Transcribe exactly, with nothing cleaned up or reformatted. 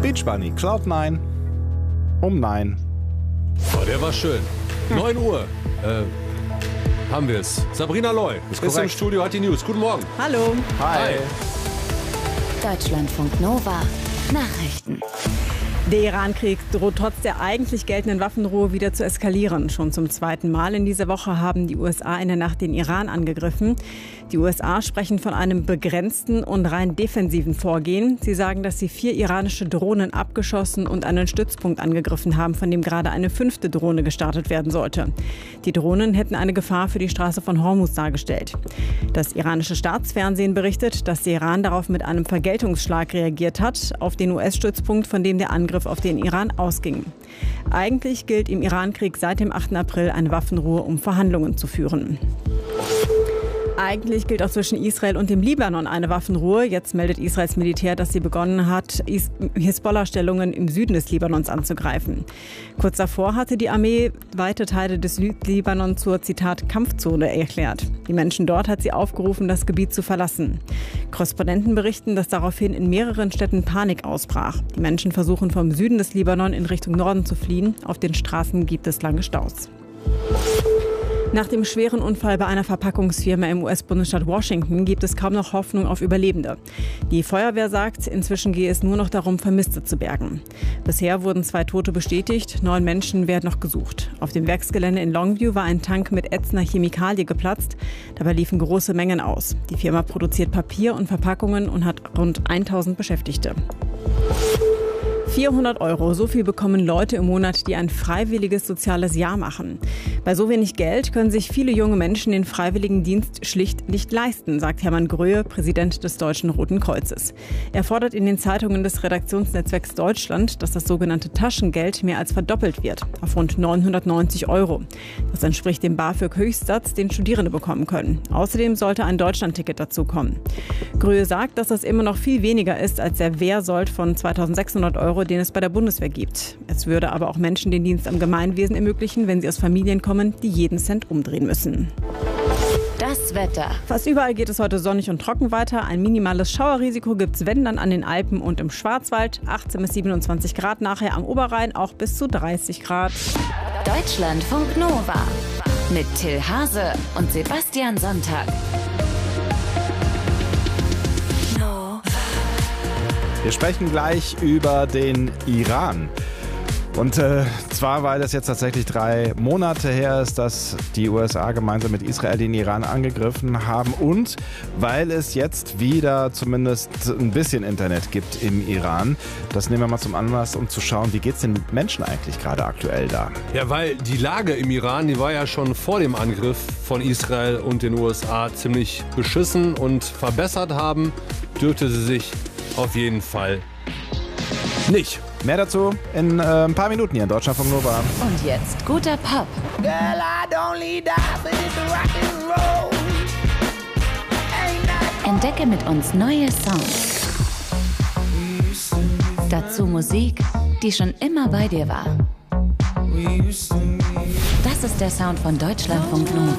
Beach Bunny, Cloud nine, um neun. Oh, der war schön. neun Uhr äh, haben wir es. Sabrina Loy ist, ist im Studio, hat die News. Guten Morgen. Hallo. Hi. Hi. Deutschlandfunk Nova Nachrichten. Der Iran-Krieg droht trotz der eigentlich geltenden Waffenruhe wieder zu eskalieren. Schon zum zweiten Mal in dieser Woche haben die U S A in der Nacht den Iran angegriffen. Die U S A sprechen von einem begrenzten und rein defensiven Vorgehen. Sie sagen, dass sie vier iranische Drohnen abgeschossen und einen Stützpunkt angegriffen haben, von dem gerade eine fünfte Drohne gestartet werden sollte. Die Drohnen hätten eine Gefahr für die Straße von Hormuz dargestellt. Das iranische Staatsfernsehen berichtet, dass der Iran darauf mit einem Vergeltungsschlag reagiert hat, auf den U S-Stützpunkt, von dem der Angriff auf den Iran ausging. Eigentlich gilt im Iran-Krieg seit dem achten April eine Waffenruhe, um Verhandlungen zu führen. Eigentlich gilt auch zwischen Israel und dem Libanon eine Waffenruhe. Jetzt meldet Israels Militär, dass sie begonnen hat, Hisbollah-Stellungen im Süden des Libanons anzugreifen. Kurz davor hatte die Armee weite Teile des Libanon zur, Zitat, Kampfzone erklärt. Die Menschen dort hat sie aufgerufen, das Gebiet zu verlassen. Korrespondenten berichten, dass daraufhin in mehreren Städten Panik ausbrach. Die Menschen versuchen vom Süden des Libanon in Richtung Norden zu fliehen. Auf den Straßen gibt es lange Staus. Nach dem schweren Unfall bei einer Verpackungsfirma im U S-Bundesstaat Washington gibt es kaum noch Hoffnung auf Überlebende. Die Feuerwehr sagt, inzwischen gehe es nur noch darum, Vermisste zu bergen. Bisher wurden zwei Tote bestätigt, neun Menschen werden noch gesucht. Auf dem Werksgelände in Longview war ein Tank mit ätzender Chemikalie geplatzt. Dabei liefen große Mengen aus. Die Firma produziert Papier und Verpackungen und hat rund tausend Beschäftigte. vierhundert Euro, so viel bekommen Leute im Monat, die ein freiwilliges soziales Jahr machen. Bei so wenig Geld können sich viele junge Menschen den Freiwilligendienst schlicht nicht leisten, sagt Hermann Gröhe, Präsident des Deutschen Roten Kreuzes. Er fordert in den Zeitungen des Redaktionsnetzwerks Deutschland, dass das sogenannte Taschengeld mehr als verdoppelt wird, auf rund neunhundertneunzig Euro. Das entspricht dem BAföG-Höchstsatz, den Studierende bekommen können. Außerdem sollte ein Deutschlandticket dazukommen. Gröhe sagt, dass das immer noch viel weniger ist als der Wehrsold von zweitausendsechshundert Euro, den es bei der Bundeswehr gibt. Es würde aber auch Menschen den Dienst am Gemeinwesen ermöglichen, wenn sie aus Familien kommen, die jeden Cent umdrehen müssen. Das Wetter. Fast überall geht es heute sonnig und trocken weiter. Ein minimales Schauerrisiko gibt es, wenn dann, an den Alpen und im Schwarzwald. achtzehn bis siebenundzwanzig Grad, nachher am Oberrhein auch bis zu dreißig Grad. Deutschlandfunk Nova mit Till Hase und Sebastian Sonntag. Wir sprechen gleich über den Iran. Und äh, zwar, weil es jetzt tatsächlich drei Monate her ist, dass die U S A gemeinsam mit Israel den Iran angegriffen haben und weil es jetzt wieder zumindest ein bisschen Internet gibt im Iran. Das nehmen wir mal zum Anlass, um zu schauen, wie geht es den Menschen eigentlich gerade aktuell da? Ja, weil die Lage im Iran, die war ja schon vor dem Angriff von Israel und den U S A ziemlich beschissen und verbessert haben, dürfte sie sich auf jeden Fall nicht. Mehr dazu in äh, ein paar Minuten hier in Deutschlandfunk Nova. Und jetzt guter Pop. Girl, I'd only die for this rock and roll. Entdecke mit uns neue Songs. Dazu Musik, die schon immer bei dir war. Das ist der Sound von Deutschlandfunk Nova.